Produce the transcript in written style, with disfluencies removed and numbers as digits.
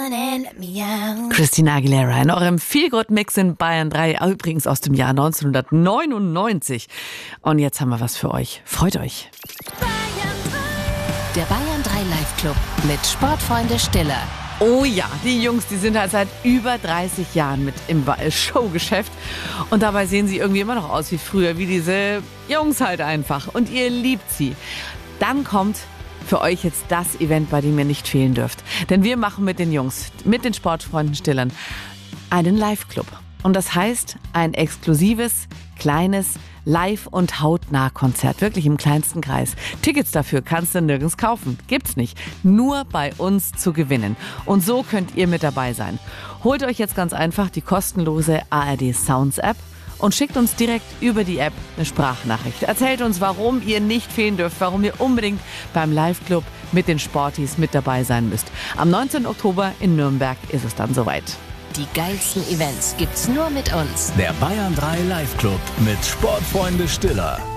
Christina Aguilera in eurem Feelgood-Mix in Bayern 3, übrigens aus dem Jahr 1999. Und jetzt haben wir was für euch. Freut euch. Der Bayern 3 Live Club mit Sportfreunde Stiller. Oh ja, die Jungs, die sind halt seit über 30 Jahren mit im Showgeschäft. Und dabei sehen sie irgendwie immer noch aus wie früher, wie diese Jungs halt einfach. Und ihr liebt sie. Dann kommt für euch jetzt das Event, bei dem ihr nicht fehlen dürft. Denn wir machen mit den Jungs, mit den Sportfreunden Stillern, einen Live-Club. Und das heißt, ein exklusives, kleines Live- und Hautnah-Konzert. Wirklich im kleinsten Kreis. Tickets dafür kannst du nirgends kaufen. Gibt's nicht. Nur bei uns zu gewinnen. Und so könnt ihr mit dabei sein. Holt euch jetzt ganz einfach die kostenlose ARD Sounds App und schickt uns direkt über die App eine Sprachnachricht. Erzählt uns, warum ihr nicht fehlen dürft, warum ihr unbedingt beim Live-Club mit den Sporties mit dabei sein müsst. Am 19. Oktober in Nürnberg ist es dann soweit. Die geilsten Events gibt's nur mit uns. Der Bayern 3 Live Club mit Sportfreunde Stiller.